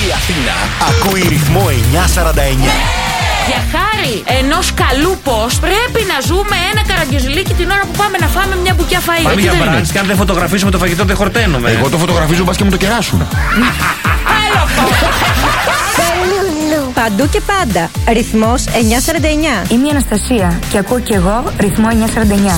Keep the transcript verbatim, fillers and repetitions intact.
Η Αθήνα ακούει ρυθμό εννιακόσια σαράντα εννιά. Για χάρη ενός καλού post πρέπει να ζούμε ένα καραγκιόζηλίκι την ώρα που πάμε να φάμε μια μπουκιά φαΐ. Πάμε για μπραντς και αν δεν φωτογραφίσουμε το φαγητό δεν χορταίνουμε. Εγώ το φωτογραφίζω, μπας και μου το κεράσουν. Παντού και πάντα. Ρυθμός εννιακόσια σαράντα εννιά. Είμαι η Αναστασία και ακούω κι εγώ ρυθμό εννιακόσια σαράντα εννιά.